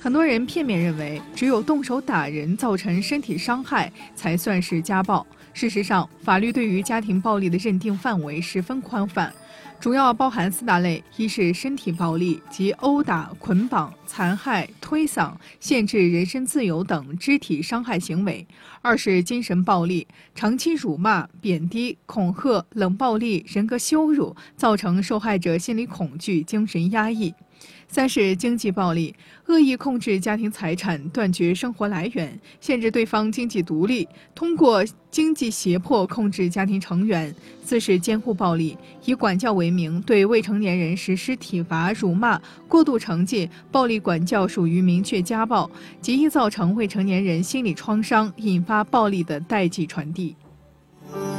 很多人片面认为，只有动手打人造成身体伤害才算是家暴。事实上，法律对于家庭暴力的认定范围十分宽泛，主要包含4大类：一是身体暴力，即殴打、捆绑、残害、推搡、限制人身自由等肢体伤害行为；二是精神暴力，长期辱骂、贬低、恐吓、冷暴力、人格羞辱，造成受害者心理恐惧、精神压抑；三是经济暴力，恶意控制家庭财产，断绝生活来源，限制对方经济独立，通过经济胁迫控制家庭成员；四是监护暴力，以管教为名对未成年人实施体罚、辱骂、过度惩戒，暴力管教属于明确家暴，极易造成未成年人心理创伤，引发暴力的代际传递。